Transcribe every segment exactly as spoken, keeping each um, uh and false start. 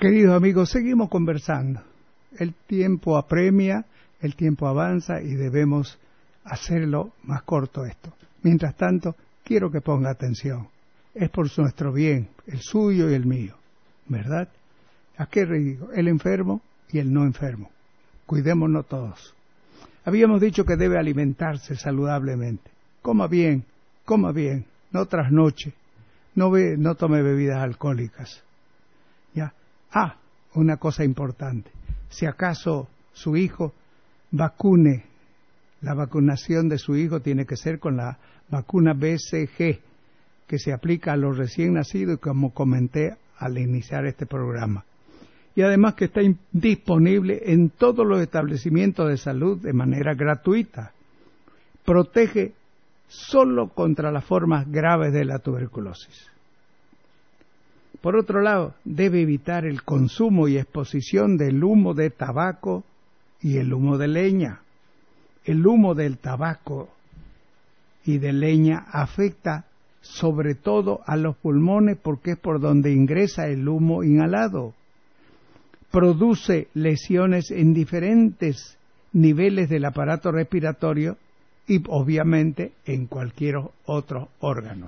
Queridos amigos, seguimos conversando. El tiempo apremia, el tiempo avanza y debemos hacerlo más corto esto. Mientras tanto, quiero que ponga atención. Es por nuestro bien, el suyo y el mío, ¿verdad? ¿A qué digo? El enfermo y el no enfermo. Cuidémonos todos. Habíamos dicho que debe alimentarse saludablemente. Coma bien, coma bien, no trasnoche, no, ve, no tome bebidas alcohólicas. ¿Ya? Ah, una cosa importante. Si acaso su hijo vacune, la vacunación de su hijo tiene que ser con la vacuna B C G, que se aplica a los recién nacidos, como comenté al iniciar este programa. Y además que está disponible en todos los establecimientos de salud de manera gratuita. Protege solo contra las formas graves de la tuberculosis. Por otro lado, debe evitar el consumo y exposición del humo de tabaco y el humo de leña. El humo del tabaco y de leña afecta sobre todo a los pulmones porque es por donde ingresa el humo inhalado. Produce lesiones en diferentes niveles del aparato respiratorio y obviamente en cualquier otro órgano.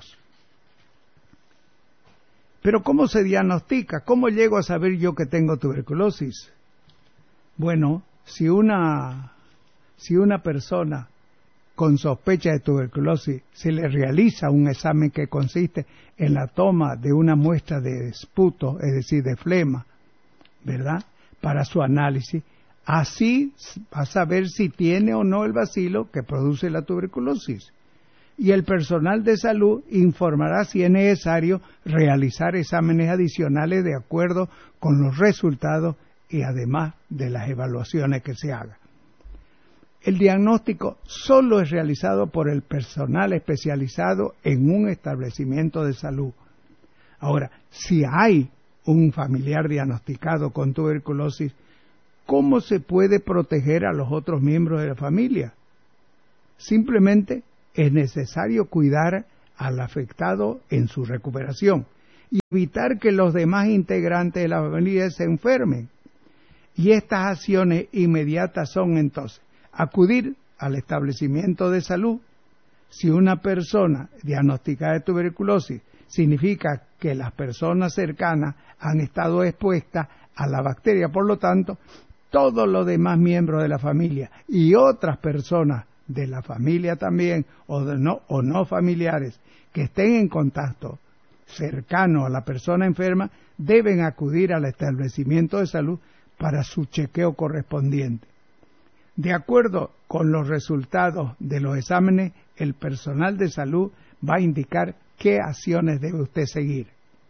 Pero ¿cómo se diagnostica? ¿Cómo llego a saber yo que tengo tuberculosis? Bueno, si una, si una persona con sospecha de tuberculosis se le realiza un examen que consiste en la toma de una muestra de esputo, es decir, de flema, ¿verdad?, para su análisis, así va a saber si tiene o no el bacilo que produce la tuberculosis. Y el personal de salud informará si es necesario realizar exámenes adicionales de acuerdo con los resultados y además de las evaluaciones que se hagan. El diagnóstico solo es realizado por el personal especializado en un establecimiento de salud. Ahora, si hay un familiar diagnosticado con tuberculosis, ¿cómo se puede proteger a los otros miembros de la familia? Simplemente es necesario cuidar al afectado en su recuperación y evitar que los demás integrantes de la familia se enfermen. Y estas acciones inmediatas son entonces acudir al establecimiento de salud. Si una persona diagnosticada de tuberculosis significa que las personas cercanas han estado expuestas a la bacteria, por lo tanto, todos los demás miembros de la familia y otras personas de la familia también, o, de no, o no familiares, que estén en contacto cercano a la persona enferma, deben acudir al establecimiento de salud para su chequeo correspondiente. De acuerdo con los resultados de los exámenes, el personal de salud va a indicar qué acciones debe usted seguir.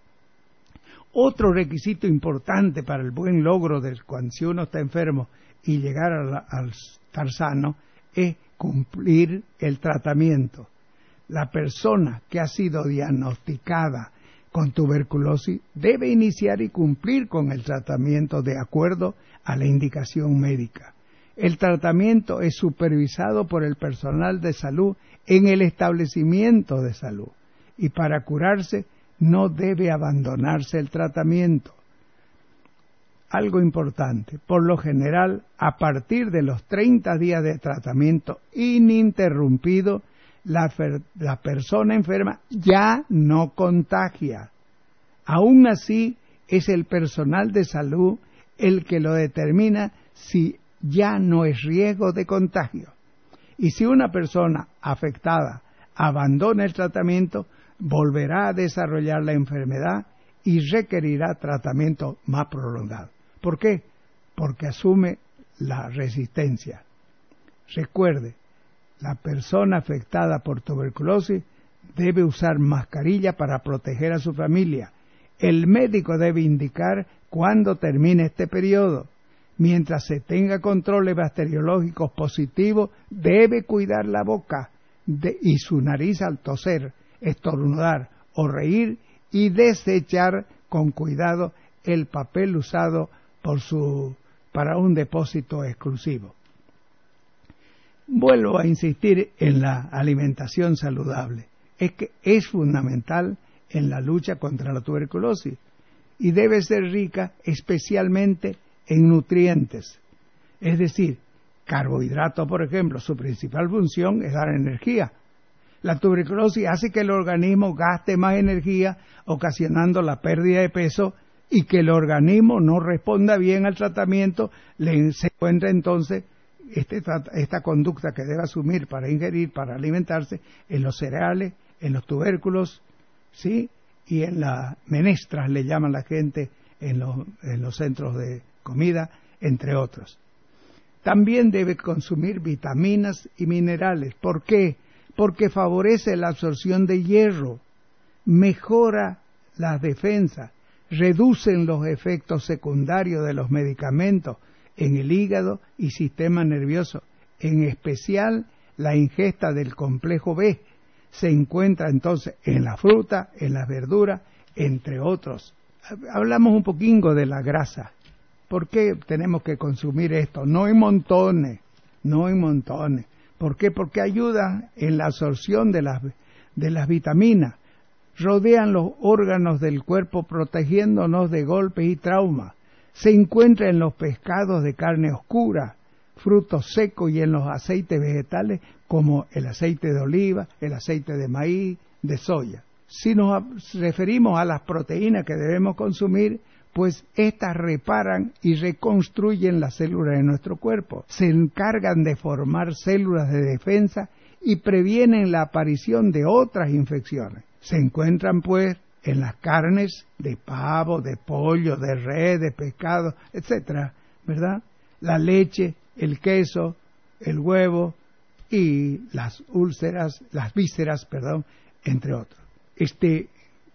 Otro requisito importante para el buen logro de cuando si uno está enfermo y llegar a, la, a estar sano es cumplir el tratamiento. La persona que ha sido diagnosticada con tuberculosis debe iniciar y cumplir con el tratamiento de acuerdo a la indicación médica. El tratamiento es supervisado por el personal de salud en el establecimiento de salud y para curarse no debe abandonarse el tratamiento. Algo importante, por lo general, a partir de los treinta días de tratamiento ininterrumpido, la, la persona enferma ya no contagia. Aún así, es el personal de salud el que lo determina si ya no es riesgo de contagio. Y si una persona afectada abandona el tratamiento, volverá a desarrollar la enfermedad y requerirá tratamiento más prolongado. ¿Por qué? Porque asume la resistencia. Recuerde, la persona afectada por tuberculosis debe usar mascarilla para proteger a su familia. El médico debe indicar cuándo termine este periodo. Mientras se tenga controles bacteriológicos positivos, debe cuidar la boca de, y su nariz al toser, estornudar o reír y desechar con cuidado el papel usado por su, para un depósito exclusivo. Vuelvo a insistir en la alimentación saludable. Es que es fundamental en la lucha contra la tuberculosis. y debe ser rica especialmente en nutrientes. Es decir, carbohidratos, por ejemplo, su principal función es dar energía. La tuberculosis hace que el organismo gaste más energía, ocasionando la pérdida de peso, y que el organismo no responda bien al tratamiento, le, se encuentra entonces este, esta conducta que debe asumir para ingerir, para alimentarse, en los cereales, en los tubérculos, ¿sí? Y en las menestras, le llaman la gente, en los, en los centros de comida, entre otros. También debe consumir vitaminas y minerales. ¿Por qué? Porque favorece la absorción de hierro, mejora las defensas, reducen los efectos secundarios de los medicamentos en el hígado y sistema nervioso. En especial, la ingesta del complejo B se encuentra entonces en la fruta, en las verduras, entre otros. Hablamos un poquito de la grasa. ¿Por qué tenemos que consumir esto? No en montones, no en montones. ¿Por qué? Porque ayuda en la absorción de las, de las vitaminas. Rodean los órganos del cuerpo protegiéndonos de golpes y traumas. Se encuentra en los pescados de carne oscura, frutos secos y en los aceites vegetales como el aceite de oliva, el aceite de maíz, de soya. Si nos referimos a las proteínas que debemos consumir, pues éstas reparan y reconstruyen las células de nuestro cuerpo, se encargan de formar células de defensa y previenen la aparición de otras infecciones. Se encuentran pues en las carnes de pavo, de pollo, de res, de pescado, etcétera, ¿verdad? La leche, el queso, el huevo y las úlceras, las vísceras, perdón, entre otros. Este,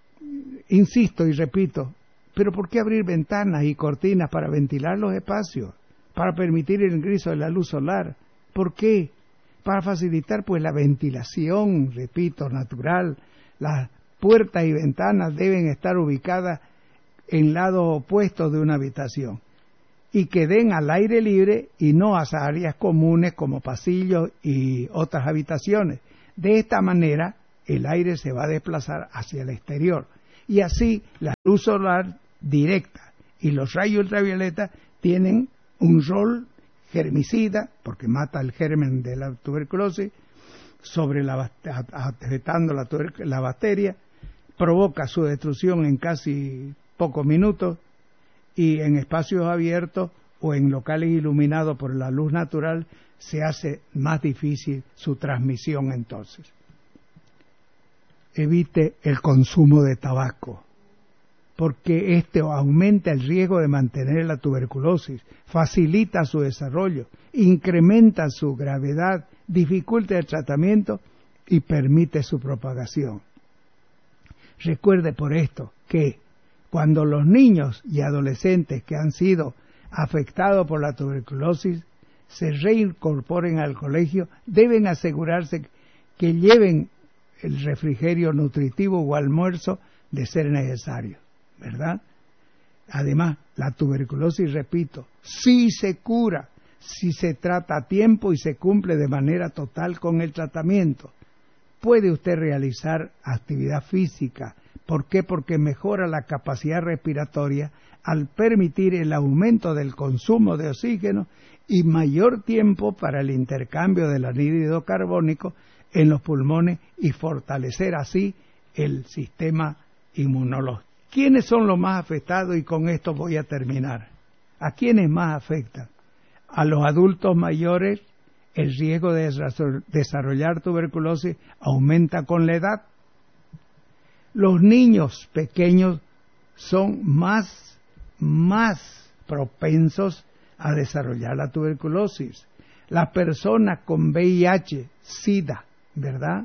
insisto y repito, pero ¿por qué abrir ventanas y cortinas para ventilar los espacios? Para permitir el ingreso de la luz solar. ¿Por qué? Para facilitar pues la ventilación, repito, natural. Las puertas y ventanas deben estar ubicadas en lados opuestos de una habitación y que den al aire libre y no a áreas comunes como pasillos y otras habitaciones. De esta manera el aire se va a desplazar hacia el exterior y así la luz solar directa y los rayos ultravioleta tienen un rol germicida, porque mata el germen de la tuberculosis, sobre la, afectando la, la bacteria, provoca su destrucción en casi pocos minutos y en espacios abiertos o en locales iluminados por la luz natural se hace más difícil su transmisión entonces. Evite el consumo de tabaco, porque este aumenta el riesgo de mantener la tuberculosis, facilita su desarrollo, incrementa su gravedad, dificulta el tratamiento y permite su propagación. Recuerde por esto que cuando los niños y adolescentes que han sido afectados por la tuberculosis se reincorporen al colegio, deben asegurarse que lleven el refrigerio nutritivo o almuerzo de ser necesario, ¿verdad? Además, la tuberculosis, repito, sí se cura si se trata a tiempo y se cumple de manera total con el tratamiento. Puede usted realizar actividad física. ¿Por qué? Porque mejora la capacidad respiratoria al permitir el aumento del consumo de oxígeno y mayor tiempo para el intercambio del anhídrido carbónico en los pulmones y fortalecer así el sistema inmunológico. ¿Quiénes son los más afectados? Y con esto voy a terminar. ¿A quiénes más afectan? A los adultos mayores, el riesgo de desarrollar tuberculosis aumenta con la edad. Los niños pequeños son más, más propensos a desarrollar la tuberculosis. Las personas con V I H, SIDA, ¿verdad?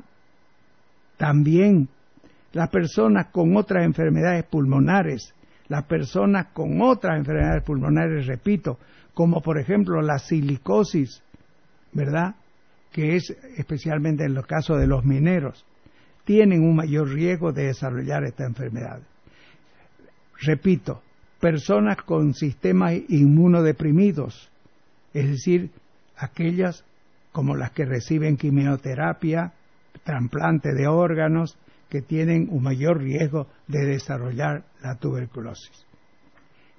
También las personas con otras enfermedades pulmonares, las personas con otras enfermedades pulmonares, repito, como por ejemplo la silicosis, ¿verdad?, que es especialmente en los casos de los mineros, tienen un mayor riesgo de desarrollar esta enfermedad. Repito, personas con sistemas inmunodeprimidos, es decir, aquellas como las que reciben quimioterapia, trasplante de órganos, que tienen un mayor riesgo de desarrollar la tuberculosis.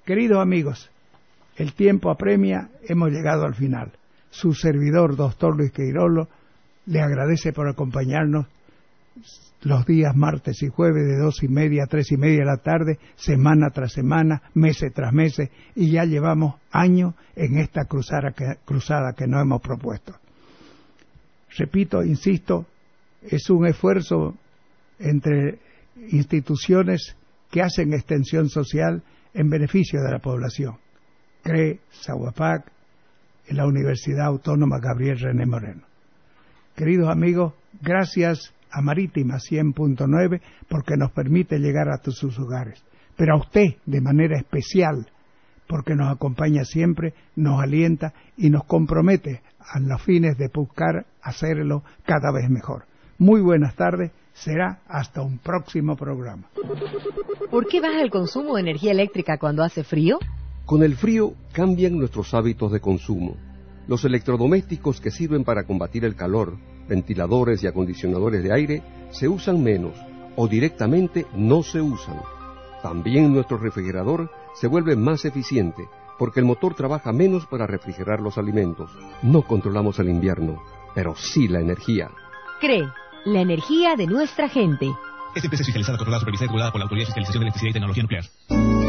Queridos amigos, el tiempo apremia, hemos llegado al final. Su servidor, doctor Luis Queirolo, le agradece por acompañarnos los días martes y jueves de dos y media a tres y media de la tarde, semana tras semana, meses tras meses, y ya llevamos años en esta cruzada que, cruzada que nos hemos propuesto. Repito, insisto, es un esfuerzo entre instituciones que hacen extensión social en beneficio de la población. C R E, Sahuapac, en la Universidad Autónoma Gabriel René Moreno. Queridos amigos, gracias a Marítima cien punto nueve porque nos permite llegar hasta sus hogares, pero a usted de manera especial porque nos acompaña siempre, nos alienta y nos compromete a los fines de buscar hacerlo cada vez mejor. Muy buenas tardes, será hasta un próximo programa. ¿Por qué baja el consumo de energía eléctrica cuando hace frío? Con el frío cambian nuestros hábitos de consumo. Los electrodomésticos que sirven para combatir el calor, ventiladores y acondicionadores de aire, se usan menos o directamente no se usan. También nuestro refrigerador se vuelve más eficiente porque el motor trabaja menos para refrigerar los alimentos. No controlamos el invierno, pero sí la energía. C R E, la energía de nuestra gente. Esta empresa es fiscalizada, controlada, supervisada y regulada por la Autoridad de Fiscalización de Electricidad y Tecnología Nuclear.